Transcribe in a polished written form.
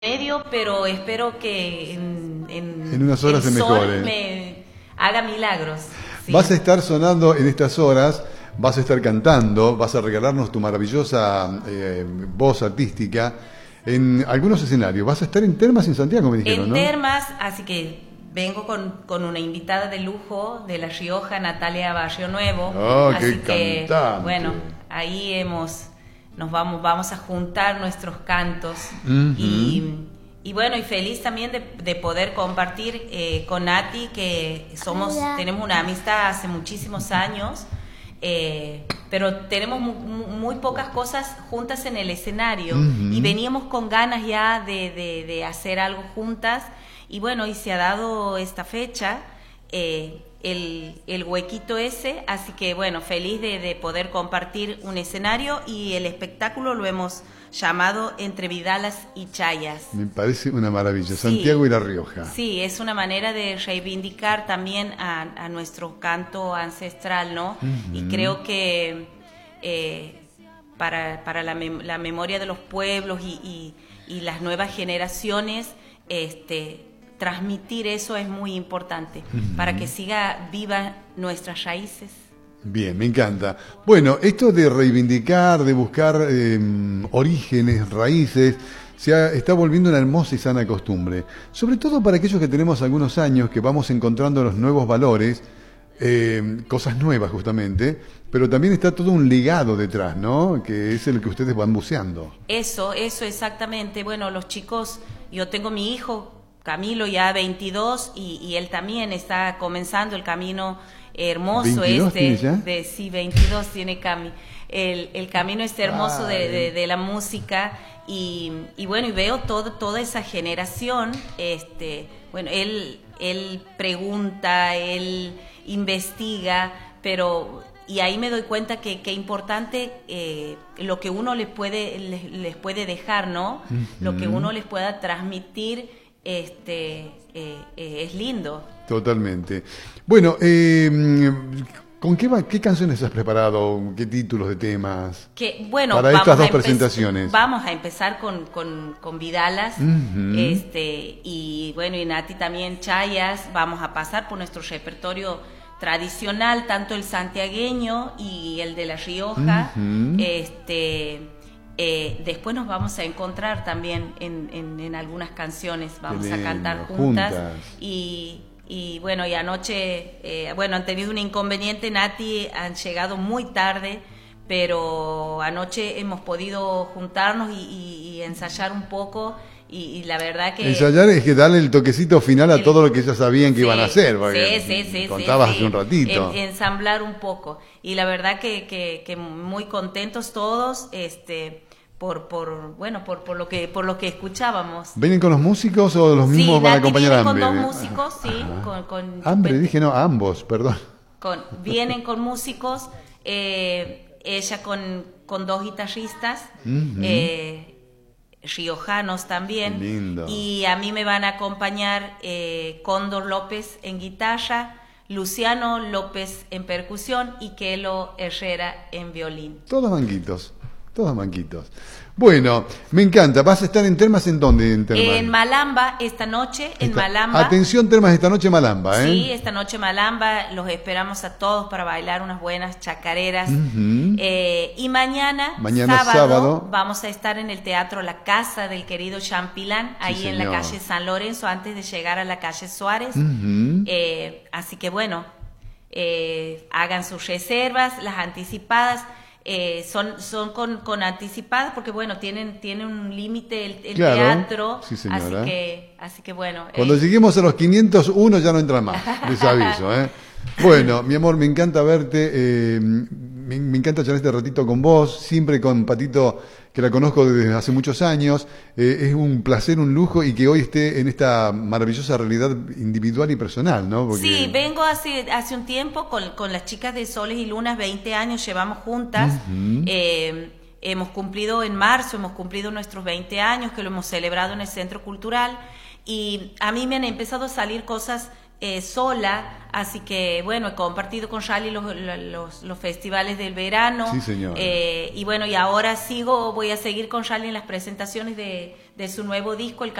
medio, pero espero que en unas horas el se sol mejore. me haga milagros. Sí. Vas a estar sonando en estas horas, vas a estar cantando, vas a regalarnos tu maravillosa voz artística en algunos escenarios. Vas a estar en Termas en Santiago, me dijeron, En ¿no? Termas, así que vengo con una invitada de lujo de La Rioja, Natalia Barrio Nuevo. Oh, así qué que, cantante. bueno, ahí vamos a juntar nuestros cantos. Ujú. Y bueno, y feliz también de poder compartir con Nati, que tenemos una amistad hace muchísimos años, pero tenemos muy pocas cosas juntas en el escenario. Ujú. Y veníamos con ganas ya de hacer algo juntas, y bueno, y se ha dado esta fecha, el huequito ese, así que bueno, feliz de poder compartir un escenario, y el espectáculo lo hemos llamado Entre Vidalas y Chayas. Me parece una maravilla, Sí. Santiago y La Rioja. Sí, es una manera de reivindicar también a nuestro canto ancestral, ¿no? Ujú. Y creo que para la memoria de los pueblos y las nuevas generaciones, transmitir eso es muy importante, para que siga viva nuestras raíces. Bien, me encanta. Bueno, esto de reivindicar, de buscar orígenes, raíces, está volviendo una hermosa y sana costumbre. Sobre todo para aquellos que tenemos algunos años, que vamos encontrando los nuevos valores, cosas nuevas justamente, pero también está todo un legado detrás, ¿no? Que es el que ustedes van buceando. Eso exactamente. Bueno, los chicos, yo tengo mi hijo, Camilo, ya 22, y él también está comenzando el camino hermoso 22 tiene ya. sí, 22 tiene Cami. El camino hermoso de la música, y bueno, y veo toda esa generación. Bueno, él pregunta, él investiga, y ahí me doy cuenta que importante lo que uno les puede dejar, ¿no? Uh-huh. Lo que uno les pueda transmitir, es lindo. Totalmente. Bueno, ¿con qué canciones has preparado? ¿Qué títulos de temas? Bueno, para estas dos presentaciones. Vamos a empezar con Vidalas, Uh-huh. y bueno, y Nati también Chayas. Vamos a pasar por nuestro repertorio tradicional, tanto el santiagueño y el de La Rioja. Uh-huh. Después nos vamos a encontrar también en algunas canciones, vamos Qué a cantar lindo, juntas. juntas. Y bueno, y anoche, han tenido un inconveniente, Nati, han llegado muy tarde, pero anoche hemos podido juntarnos y ensayar un poco, y la verdad que... Ensayar es que darle el toquecito final a todo lo que ya sabían que iban a hacer, porque sí, contabas hace un ratito. Ensamblar un poco, y la verdad que muy contentos todos, por lo que escuchábamos. ¿Vienen con los músicos o los mismos Sí, van a Nati acompañar viene a Hambre? con dos músicos, sí. Ajá. Con Hambre, dije no, ambos, perdón. vienen con músicos, ella con dos guitarristas, Uh-huh. riojanos también. Lindo. Y a mí me van a acompañar Cóndor López en guitarra, Luciano López en percusión y Kelo Herrera en violín. Todos manguitos. Bueno, me encanta. ¿Vas a estar en Termas en dónde? En Malamba esta noche, en Malamba. Atención, Termas, esta noche Malamba, ¿eh? Sí, esta noche Malamba, los esperamos a todos para bailar unas buenas chacareras. Uh-huh. Y mañana sábado, vamos a estar en el Teatro La Casa del querido Champilán, ahí Sí, en la señor. calle San Lorenzo, antes de llegar a la calle Suárez. Uh-huh. Así que bueno, hagan sus reservas, las anticipadas. Son con anticipadas, porque bueno, tienen un límite el Claro, teatro, sí, señora. así que bueno. Cuando lleguemos a los 501 ya no entra más, les aviso, ¿eh? Bueno, mi amor, me encanta verte, me encanta charlar este ratito con vos, siempre con Patito, que la conozco desde hace muchos años. Es un placer, un lujo, y que hoy esté en esta maravillosa realidad individual y personal, ¿no? Porque... Sí, vengo hace un tiempo con las chicas de Soles y Lunas, 20 años llevamos juntas. Uh-huh. Hemos cumplido en marzo, nuestros 20 años, que lo hemos celebrado en el Centro Cultural, y a mí me han empezado a salir cosas sola, así que bueno, he compartido con Rally los festivales del verano. Sí, señora. Y bueno, y ahora voy a seguir con Rally en las presentaciones de de su nuevo disco, El